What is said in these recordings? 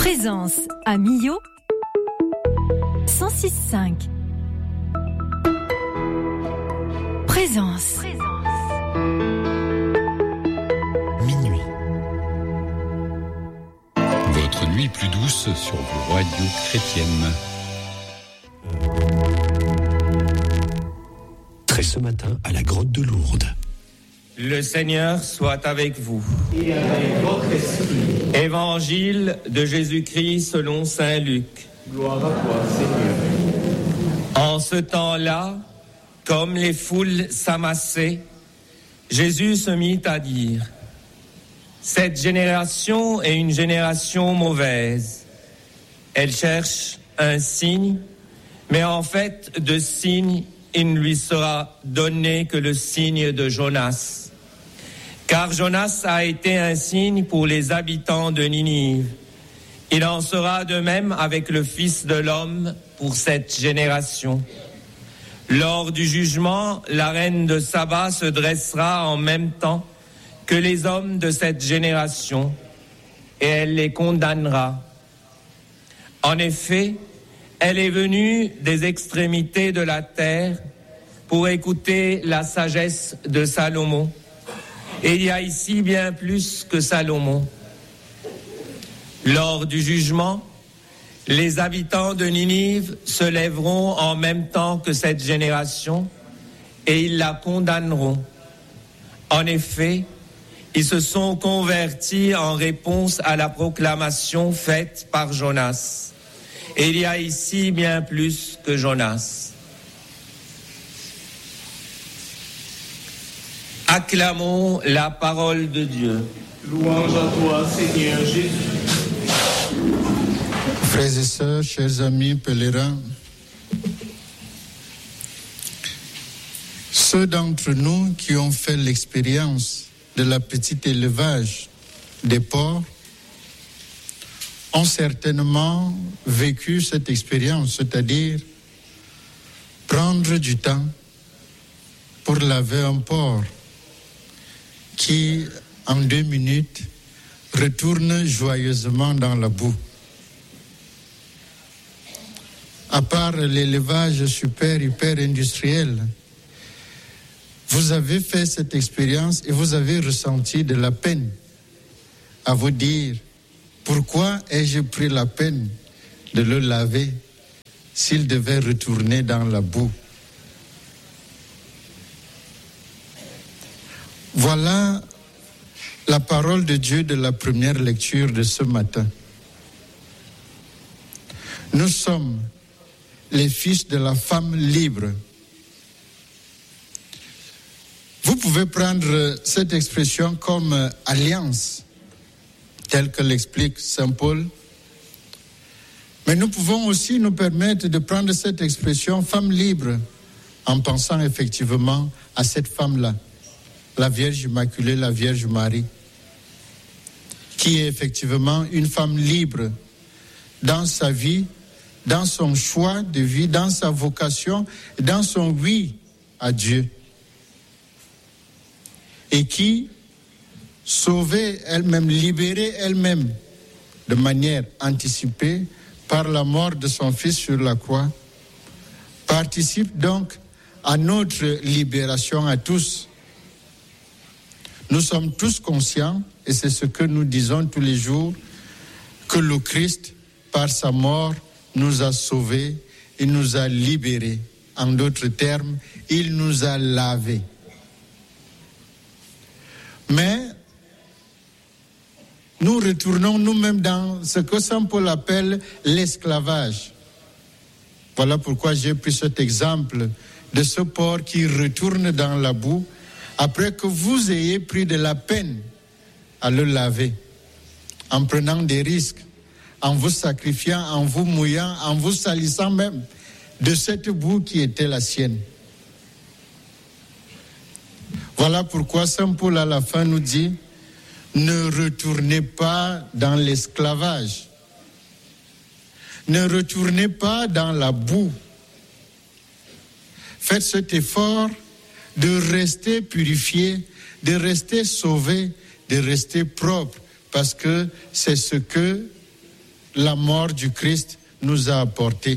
Présence à Millau 106.5. Présence. Minuit. Votre nuit plus douce sur vos radios chrétiennes. Très ce matin à la grotte de Lourdes. Le Seigneur soit avec vous. Et avec votre esprit. Évangile de Jésus-Christ selon saint Luc. Gloire à toi, Seigneur. En ce temps-là, comme les foules s'amassaient, Jésus se mit à dire : cette génération est une génération mauvaise. Elle cherche un signe, mais en fait, de signe, il ne lui sera donné que le signe de Jonas. Car Jonas a été un signe pour les habitants de Ninive. Il en sera de même avec le Fils de l'homme pour cette génération. Lors du jugement, la reine de Saba se dressera en même temps que les hommes de cette génération, et elle les condamnera. En effet, elle est venue des extrémités de la terre pour écouter la sagesse de Salomon. Et il y a ici bien plus que Salomon. Lors du jugement, les habitants de Ninive se lèveront en même temps que cette génération et ils la condamneront. En effet, ils se sont convertis en réponse à la proclamation faite par Jonas. Et il y a ici bien plus que Jonas. Acclamons la parole de Dieu. Louange à toi, Seigneur Jésus. Frères et sœurs, chers amis pèlerins, ceux d'entre nous qui ont fait l'expérience de la petite élevage des porcs ont certainement vécu cette expérience, c'est-à-dire prendre du temps pour laver un porc qui, en 2 minutes, retourne joyeusement dans la boue. À part l'élevage super, hyper industriel, vous avez fait cette expérience et vous avez ressenti de la peine à vous dire: pourquoi ai-je pris la peine de le laver s'il devait retourner dans la boue? Voilà la parole de Dieu de la première lecture de ce matin. Nous sommes les fils de la femme libre. Vous pouvez prendre cette expression comme alliance, telle que l'explique saint Paul. Mais nous pouvons aussi nous permettre de prendre cette expression femme libre en pensant effectivement à cette femme-là, la Vierge Immaculée, la Vierge Marie, qui est effectivement une femme libre dans sa vie, dans son choix de vie, dans sa vocation, dans son oui à Dieu. Et qui, sauvée elle-même, libérée elle-même de manière anticipée par la mort de son Fils sur la croix, participe donc à notre libération à tous. Nous sommes tous conscients, et c'est ce que nous disons tous les jours, que le Christ, par sa mort, nous a sauvés, il nous a libérés. En d'autres termes, il nous a lavés. Mais nous retournons nous-mêmes dans ce que saint Paul appelle l'esclavage. Voilà pourquoi j'ai pris cet exemple de ce porc qui retourne dans la boue après que vous ayez pris de la peine à le laver, en prenant des risques, en vous sacrifiant, en vous mouillant, en vous salissant même de cette boue qui était la sienne. Voilà pourquoi saint Paul à la fin nous dit: ne retournez pas dans l'esclavage, ne retournez pas dans la boue. Faites cet effort de rester purifié, de rester sauvé, de rester propre, parce que c'est ce que la mort du Christ nous a apporté.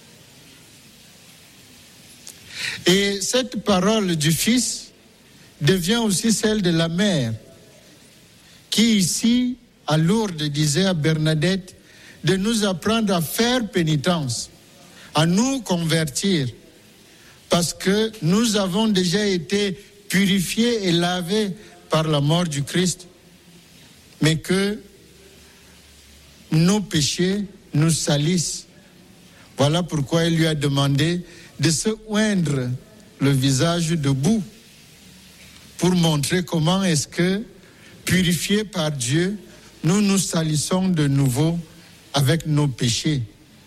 Et cette parole du Fils devient aussi celle de la mère, qui ici, à Lourdes, disait à Bernadette de nous apprendre à faire pénitence, à nous convertir, parce que nous avons déjà été purifiés et lavés par la mort du Christ, mais que nos péchés nous salissent. Voilà pourquoi il lui a demandé de se oindre le visage de boue pour montrer comment est-ce que, purifiés par Dieu, nous nous salissons de nouveau avec nos péchés.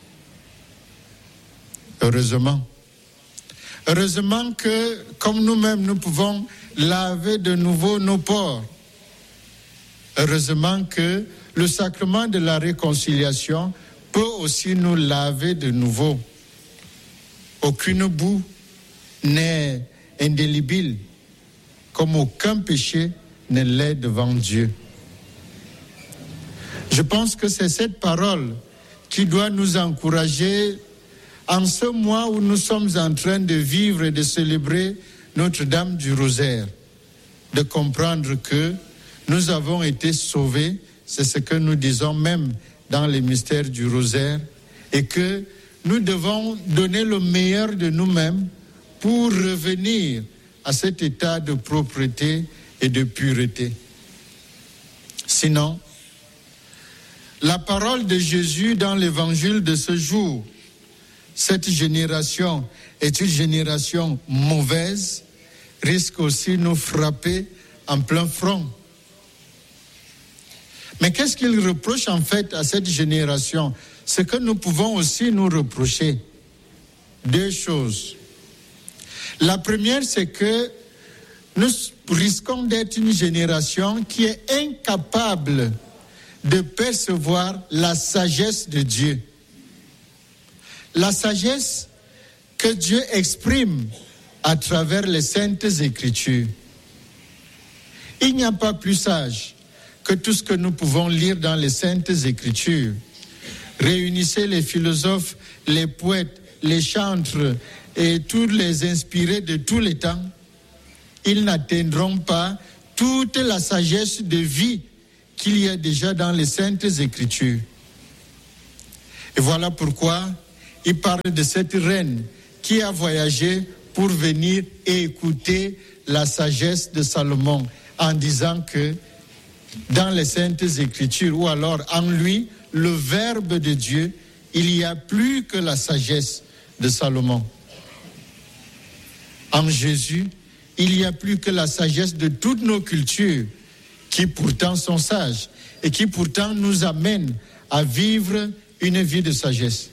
Heureusement. Heureusement que, comme nous-mêmes, nous pouvons laver de nouveau nos pores. Heureusement que le sacrement de la réconciliation peut aussi nous laver de nouveau. Aucune boue n'est indélébile, comme aucun péché ne l'est devant Dieu. Je pense que c'est cette parole qui doit nous encourager en ce mois où nous sommes en train de vivre et de célébrer Notre-Dame du Rosaire, de comprendre que nous avons été sauvés, c'est ce que nous disons même dans les mystères du Rosaire, et que nous devons donner le meilleur de nous-mêmes pour revenir à cet état de propreté et de pureté. Sinon, la parole de Jésus dans l'évangile de ce jour, cette génération est une génération mauvaise, risque aussi de nous frapper en plein front. Mais qu'est-ce qu'il reproche en fait à cette génération? Ce que nous pouvons aussi nous reprocher. Deux choses. La première, c'est que nous risquons d'être une génération qui est incapable de percevoir la sagesse de Dieu. La sagesse que Dieu exprime à travers les saintes Écritures. Il n'y a pas plus sage que tout ce que nous pouvons lire dans les saintes Écritures. Réunissez les philosophes, les poètes, les chantres et tous les inspirés de tous les temps. Ils n'atteindront pas toute la sagesse de vie qu'il y a déjà dans les saintes Écritures. Et voilà pourquoi il parle de cette reine qui a voyagé pour venir et écouter la sagesse de Salomon en disant que dans les saintes Écritures, ou alors en lui, le Verbe de Dieu, il y a plus que la sagesse de Salomon. En Jésus, il y a plus que la sagesse de toutes nos cultures qui pourtant sont sages et qui pourtant nous amènent à vivre une vie de sagesse.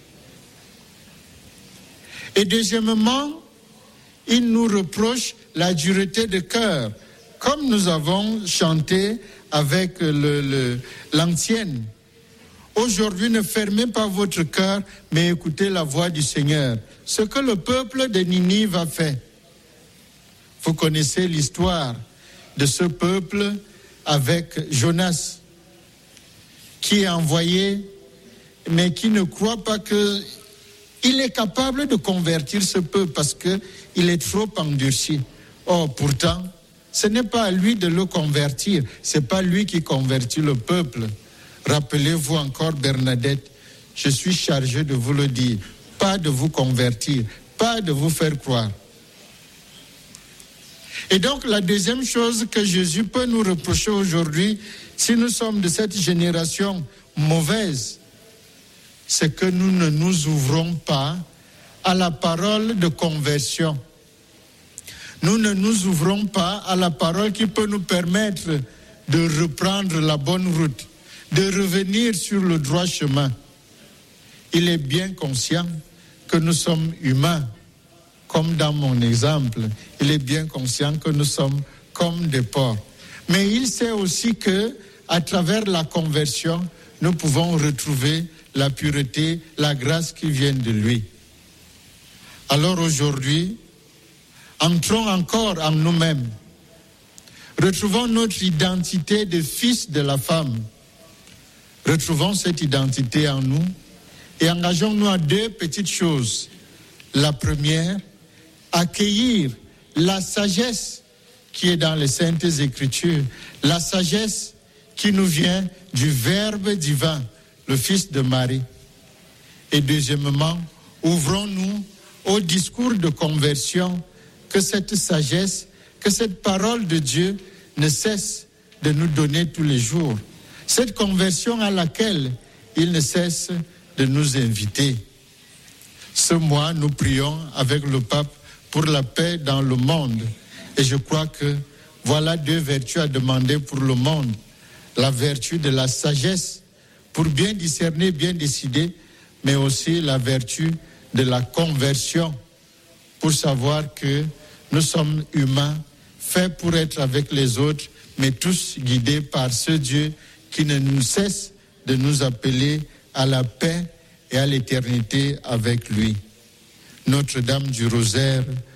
Et deuxièmement, il nous reproche la dureté de cœur, comme nous avons chanté avec l'ancienne. Aujourd'hui, ne fermez pas votre cœur, mais écoutez la voix du Seigneur. Ce que le peuple de Ninive a fait. Vous connaissez l'histoire de ce peuple avec Jonas, qui est envoyé, mais qui ne croit pas qu'il est capable de convertir ce peuple parce qu'il est trop endurci. Or, pourtant, ce n'est pas à lui de le convertir, ce n'est pas lui qui convertit le peuple. Rappelez-vous encore, Bernadette, je suis chargé de vous le dire, pas de vous convertir, pas de vous faire croire. Et donc, la deuxième chose que Jésus peut nous reprocher aujourd'hui, si nous sommes de cette génération mauvaise, c'est que nous ne nous ouvrons pas à la parole de conversion. Nous ne nous ouvrons pas à la parole qui peut nous permettre de reprendre la bonne route, de revenir sur le droit chemin. Il est bien conscient que nous sommes humains, comme dans mon exemple. Il est bien conscient que nous sommes comme des porcs. Mais il sait aussi que, à travers la conversion, nous pouvons retrouver la pureté, la grâce qui vient de lui. Alors aujourd'hui, entrons encore en nous-mêmes. Retrouvons notre identité de fils de la femme. Retrouvons cette identité en nous et engageons-nous à 2 petites choses. La première, accueillir la sagesse qui est dans les Saintes Écritures, la sagesse qui nous vient du Verbe divin, le Fils de Marie. Et deuxièmement, ouvrons-nous au discours de conversion, que cette sagesse, que cette parole de Dieu ne cesse de nous donner tous les jours. Cette conversion à laquelle il ne cesse de nous inviter. Ce mois, nous prions avec le pape pour la paix dans le monde. Et je crois que voilà 2 vertus à demander pour le monde. La vertu de la sagesse pour bien discerner, bien décider, mais aussi la vertu de la conversion pour savoir que nous sommes humains, faits pour être avec les autres, mais tous guidés par ce Dieu qui ne nous cesse de nous appeler à la paix et à l'éternité avec lui. Notre-Dame du Rosaire,